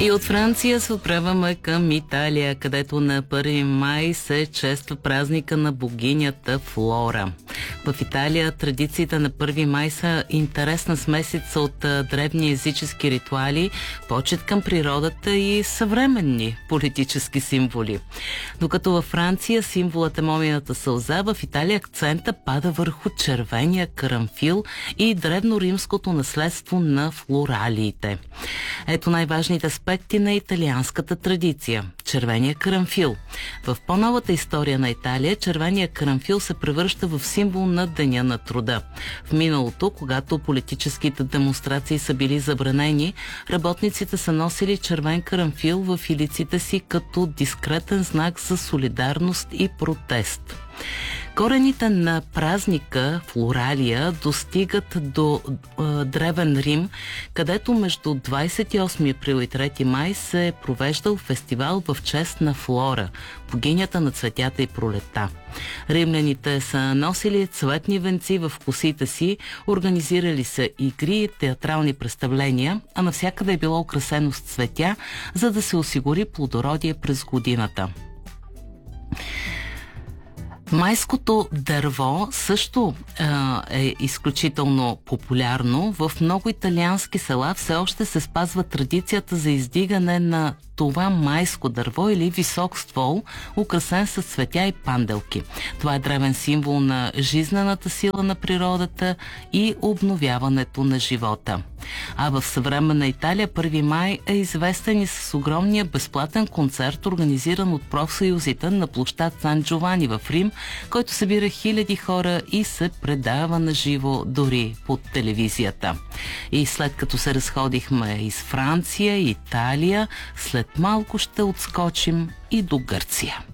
И от Франция се отправяме към Италия, където на 1 май се чества празника на богинята Флора. В Италия традициите на 1 май са интересна смесица от древни езически ритуали, почет към природата и съвременни политически символи. Докато във Франция символът е момината сълза, в Италия акцента пада върху червения карамфил и древноримското наследство на флоралиите. Ето най-важните аспекти на италианската традиция. Червения карамфил. В по-новата история на Италия червения карамфил се превръща в символ на Деня на труда. В миналото, когато политическите демонстрации са били забранени, работниците са носили червен карамфил в илиците си като дискретен знак за солидарност и протест. Корените на празника Флоралия достигат до Древен Рим, където между 28 април и 3 май се е провеждал фестивал в чест на Флора, богинята на цветята и пролетта. Римляните са носили цветни венци в косите си, организирали са игри и театрални представления, а навсякъде е било украсено с цветя, за да се осигури плодородие през годината. Майското дърво също е изключително популярно. В много италиански села все още се спазва традицията за издигане на това майско дърво или висок ствол, украсен с цветя и панделки. Това е древен символ на жизнената сила на природата и обновяването на живота. А в съвременна Италия 1 май е известен и с огромния безплатен концерт, организиран от профсъюзите на площад Сан Джовани в Рим, който събира хиляди хора и се предава на живо дори по телевизията. И след като се разходихме из Франция, Италия, след малко ще отскочим и до Гърция.